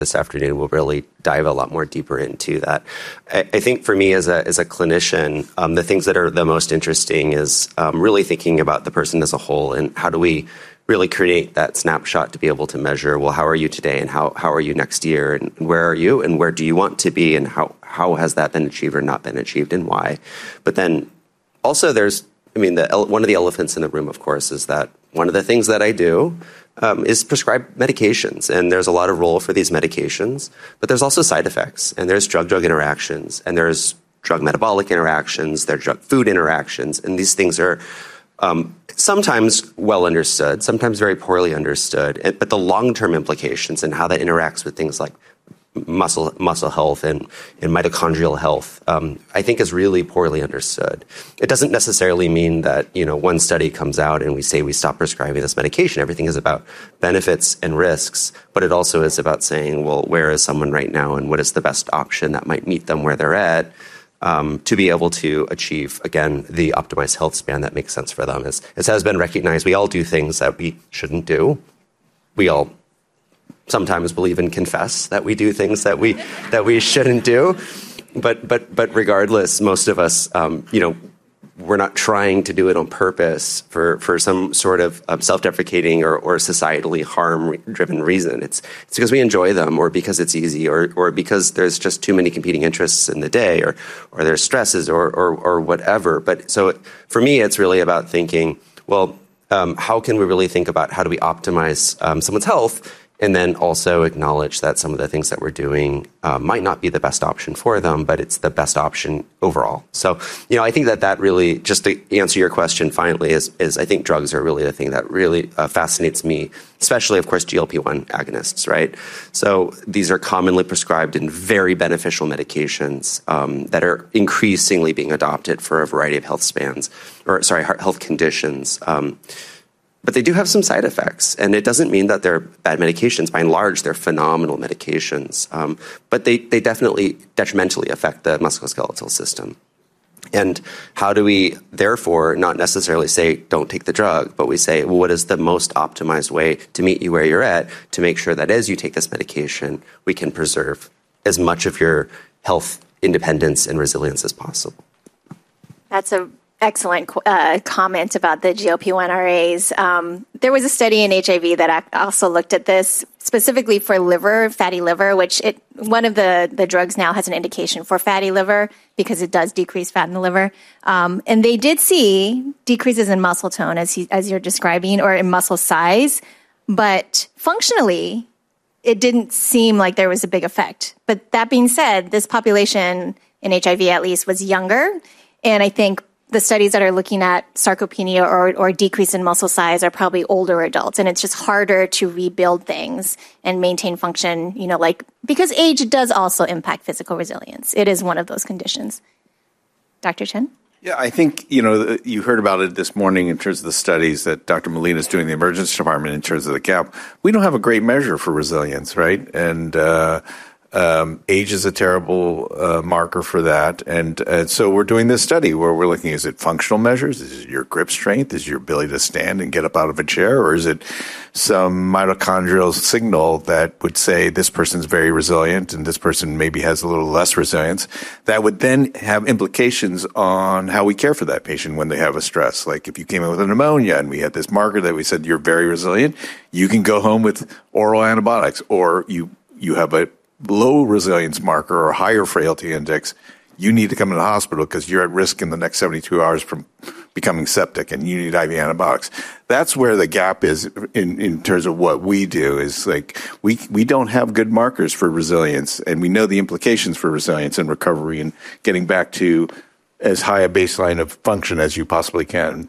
this afternoon will really dive a lot more deeper into that. I think for me as a clinician, the things that are the most interesting is really thinking about the person as a whole and how do we really create that snapshot to be able to measure, well, how are you today and how are you next year and where are you and where do you want to be and how has that been achieved or not been achieved and why? But then also one of the elephants in the room, of course, is that one of the things that I do is prescribe medications. And there's a lot of role for these medications, but there's also side effects. And there's drug-drug interactions, and there's drug-metabolic interactions, there's drug-food interactions. And these things are sometimes well understood, sometimes very poorly understood. But the long-term implications and how that interacts with things like muscle health and mitochondrial health, I think is really poorly understood. It doesn't necessarily mean that, one study comes out and we say we stop prescribing this medication. Everything is about benefits and risks, but it also is about saying, well, where is someone right now and what is the best option that might meet them where they're at, to be able to achieve, again, the optimized health span that makes sense for them. As has been recognized, we all do things that we shouldn't do. We all sometimes believe and confess that we do things that we shouldn't do, but regardless, most of us, we're not trying to do it on purpose for some sort of self-deprecating or societally harm-driven reason. It's because we enjoy them, or because it's easy, or because there's just too many competing interests in the day, or there's stresses, or whatever. But so for me, it's really about thinking, well, how can we really think about how do we optimize someone's health? And then also acknowledge that some of the things that we're doing might not be the best option for them, but it's the best option overall. So, I think that really, just to answer your question finally, is I think drugs are really the thing that really fascinates me, especially, of course, GLP-1 agonists, right? So these are commonly prescribed and very beneficial medications that are increasingly being adopted for a variety of health conditions. But they do have some side effects, and it doesn't mean that they're bad medications. By and large, they're phenomenal medications, but they definitely detrimentally affect the musculoskeletal system. And how do we, therefore, not necessarily say, don't take the drug, but we say, well, what is the most optimized way to meet you where you're at to make sure that as you take this medication, we can preserve as much of your health independence and resilience as possible? That's a excellent comment about the GLP-1 RAs. There was a study in HIV that also looked at this specifically for fatty liver, which one of the drugs now has an indication for fatty liver because it does decrease fat in the liver. And they did see decreases in muscle tone as you're describing, or in muscle size, but functionally, it didn't seem like there was a big effect. But that being said, this population in HIV at least was younger, and I think the studies that are looking at sarcopenia or decrease in muscle size are probably older adults, and it's just harder to rebuild things and maintain function, because age does also impact physical resilience. It is one of those conditions. Dr. Chen? Yeah, I think, you heard about it this morning in terms of the studies that Dr. Molina is doing in the emergency department in terms of the gap. We don't have a great measure for resilience, right? And age is a terrible marker for that. And so we're doing this study where we're looking, is it functional measures? Is it your grip strength? Is it your ability to stand and get up out of a chair? Or is it some mitochondrial signal that would say this person's very resilient and this person maybe has a little less resilience? That would then have implications on how we care for that patient when they have a stress. Like if you came in with a pneumonia and we had this marker that we said you're very resilient, you can go home with oral antibiotics, or you have a low resilience marker or higher frailty index, you need to come to the hospital because you're at risk in the next 72 hours from becoming septic and you need IV antibiotics. That's where the gap is in terms of what we do, is like we don't have good markers for resilience, and we know the implications for resilience and recovery and getting back to as high a baseline of function as you possibly can.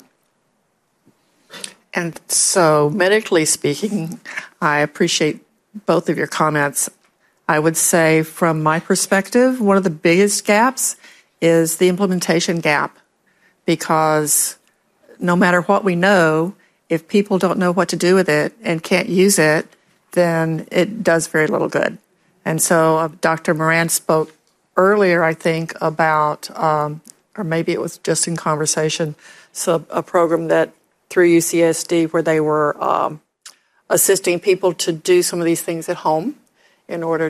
And so medically speaking, I appreciate both of your comments. I would say from my perspective, one of the biggest gaps is the implementation gap, because no matter what we know, if people don't know what to do with it and can't use it, then it does very little good. And so Dr. Moran spoke earlier, I think, about, or maybe it was just in conversation, so a program that through UCSD where they were assisting people to do some of these things at home in order